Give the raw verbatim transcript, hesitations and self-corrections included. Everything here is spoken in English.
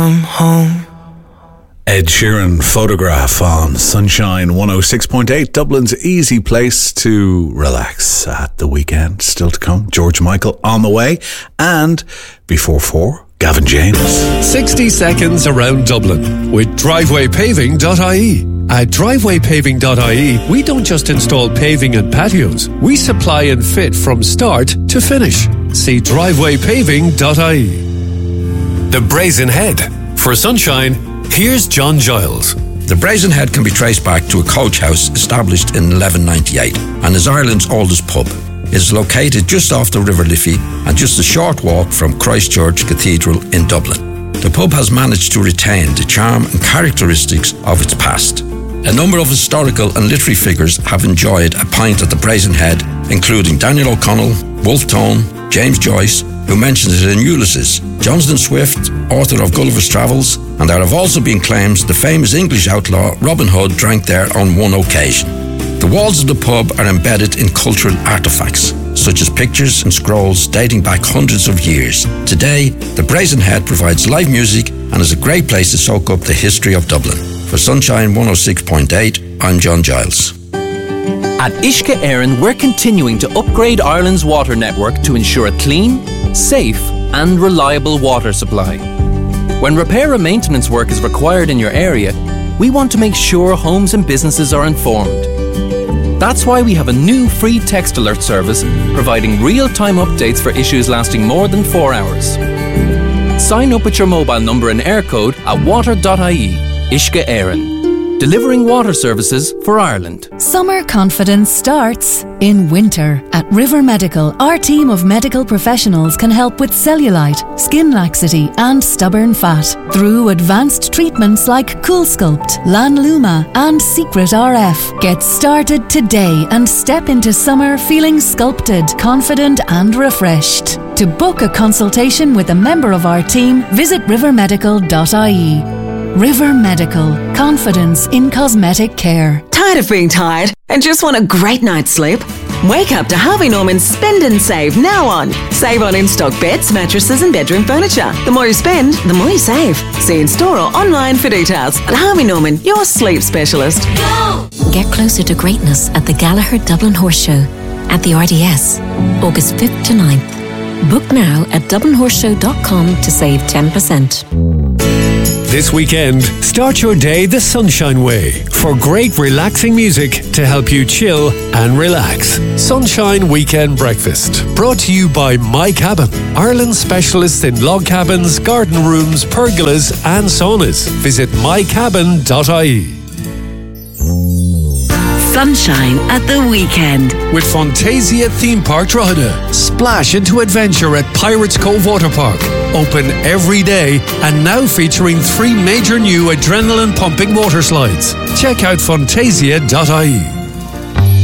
I'm home. Ed Sheeran, Photograph on Sunshine one oh six point eight, Dublin's easy place to relax at the weekend. Still to come, George Michael on the way. And before four, Gavin James. sixty seconds around Dublin with driveway paving dot I E. At driveway paving dot I E, we don't just install paving and patios. We supply and fit from start to finish. See driveway paving dot I E. The Brazen Head. For Sunshine, here's John Giles. The Brazen Head can be traced back to a coach house established in eleven ninety-eight and is Ireland's oldest pub. It is located just off the River Liffey and just a short walk from Christ Church Cathedral in Dublin. The pub has managed to retain the charm and characteristics of its past. A number of historical and literary figures have enjoyed a pint at the Brazen Head, including Daniel O'Connell, Wolfe Tone, James Joyce, who mentions it in Ulysses, Jonathan Swift, author of Gulliver's Travels, and there have also been claims the famous English outlaw Robin Hood drank there on one occasion. The walls of the pub are embedded in cultural artefacts, such as pictures and scrolls dating back hundreds of years. Today, the Brazen Head provides live music and is a great place to soak up the history of Dublin. For Sunshine one oh six point eight, I'm John Giles. At Uisce Éireann, we're continuing to upgrade Ireland's water network to ensure a clean, safe and reliable water supply. When repair and maintenance work is required in your area, we want to make sure homes and businesses are informed. That's why we have a new free text alert service providing real-time updates for issues lasting more than four hours. Sign up with your mobile number and air code at water dot I E. Uisce Éireann, delivering water services for Ireland. Summer confidence starts in winter. At River Medical, our team of medical professionals can help with cellulite, skin laxity and stubborn fat through advanced treatments like Cool Sculpt, Lanluma and Secret R F. Get started today and step into summer feeling sculpted, confident and refreshed. To book a consultation with a member of our team, visit river medical dot I E. River Medical. Confidence in cosmetic care. Tired of being tired and just want a great night's sleep? Wake up to Harvey Norman's Spend and Save now on. Save on in-stock beds, mattresses and bedroom furniture. The more you spend, the more you save. See in store or online for details. At Harvey Norman, your sleep specialist. Go! Get closer to greatness at the Gallagher Dublin Horse Show at the R D S, August fifth to ninth. Book now at dublin horse show dot com to save ten percent. This weekend, start your day the Sunshine way for great relaxing music to help you chill and relax. Sunshine Weekend Breakfast, brought to you by My Cabin, Ireland's specialist in log cabins, garden rooms, pergolas and saunas. Visit my cabin dot I E. Sunshine at the weekend with Fantasia Theme Park Drogheda. Splash into adventure at Pirates Cove Water Park. Open every day and now featuring three major new adrenaline pumping water slides. Check out fantasia dot I E.